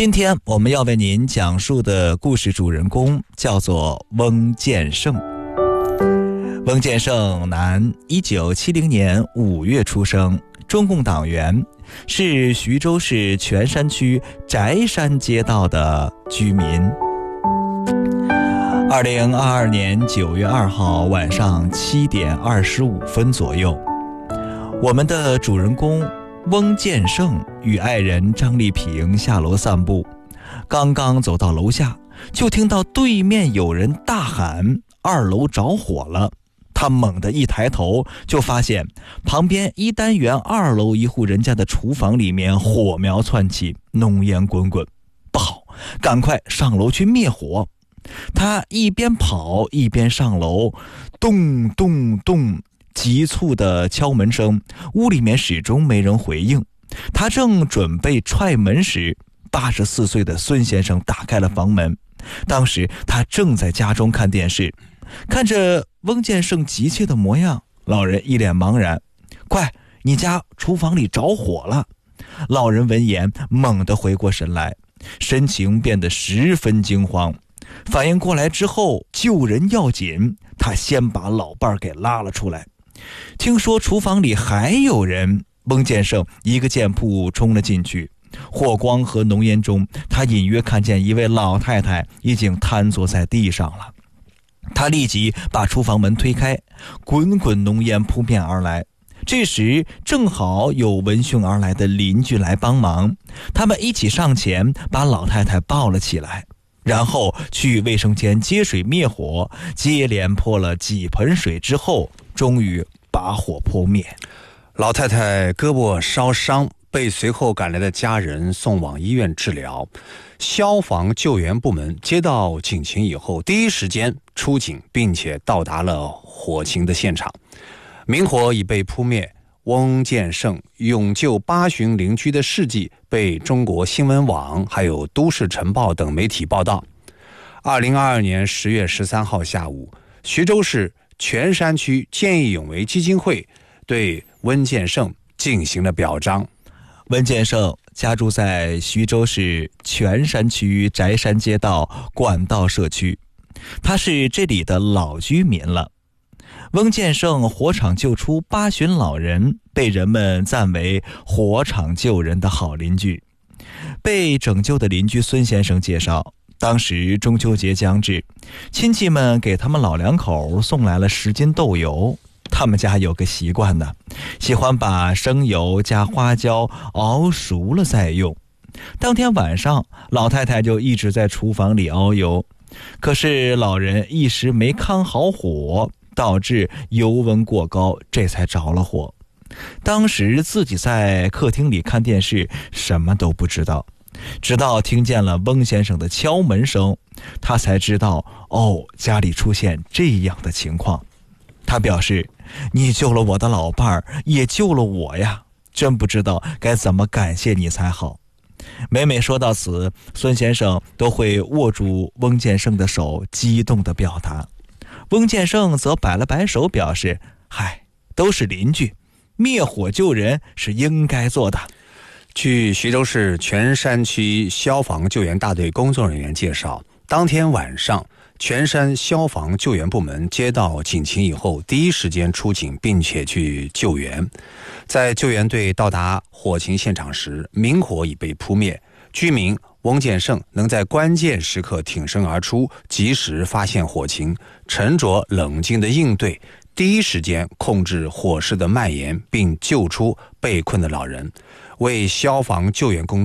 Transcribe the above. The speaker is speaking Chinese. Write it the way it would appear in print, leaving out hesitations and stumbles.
今天我们要为您讲述的故事主人公叫做翁建胜。翁建胜，男，1970年5月出生，中共党员，是徐州市泉山区翟山街道的居民。2022年9月2号晚上7点25分左右，我们的主人公翁建胜与爱人张丽萍下楼散步，刚刚走到楼下，就听到对面有人大喊2楼着火了。他猛地一抬头，就发现旁边1单元2楼一户人家的厨房里面火苗窜起，浓烟滚滚。不好，赶快上楼去灭火。他一边跑一边上楼，咚咚咚，急促的敲门声，屋里面始终没人回应。他正准备踹门时，84岁的孙先生打开了房门。当时他正在家中看电视，看着翁建胜急切的模样，老人一脸茫然。快，你家厨房里着火了。老人闻言猛地回过神来，神情变得十分惊慌。反应过来之后，救人要紧，他先把老伴儿给拉了出来。听说厨房里还有人，翁建胜一个箭步冲了进去。火光和浓烟中，他隐约看见一位老太太已经瘫坐在地上了。他立即把厨房门推开，滚滚浓烟扑面而来。这时正好有闻讯而来的邻居来帮忙，他们一起上前把老太太抱了起来，然后去卫生间接水灭火，接连泼了几盆水之后，终于把火扑灭。 老太太胳膊烧伤，被随后赶来的家人送往医院治疗。消防救援部门接到警情以后，第一时间出警，并且到达了火情的现场。明火已被扑灭，翁建胜勇救八旬邻居的事迹被中国新闻网还有都市晨报等媒体报道。2022年10月13号下午，徐州市泉山区见义勇为基金会对翁建胜进行了表彰。 翁建胜家住在徐州市泉山区翟山街道管道社区，他是这里的老居民了。翁建胜火场救出八旬老人，被人们赞为火场救人的好邻居。被拯救的邻居孙先生介绍，当时中秋节将至，亲戚们给他们老两口送来了10斤豆油。他们家有个习惯呢，喜欢把生油加花椒熬熟了再用。当天晚上，老太太就一直在厨房里熬油，可是老人一时没看好火，导致油温过高，这才着了火。当时自己在客厅里看电视，什么都不知道，直到听见了翁先生的敲门声，他才知道家里出现这样的情况。他表示，你救了我的老伴儿，也救了我呀，真不知道该怎么感谢你才好。每每说到此，孙先生都会握住翁建胜的手，激动地表达。翁建胜则摆了摆手，表示嗨，都是邻居，灭火救人是应该做的。 据徐州市泉山区消防救援大队工作人员介绍，当天晚上泉山消防救援部门接到警情以后，第一时间出警，并且去救援。在救援队到达火情现场时，明火已被扑灭。居民翁建胜能在关键时刻挺身而出，及时发现火情，沉着冷静的应对，第一时间控制火势的蔓延，并救出被困的老人，为消防救援工作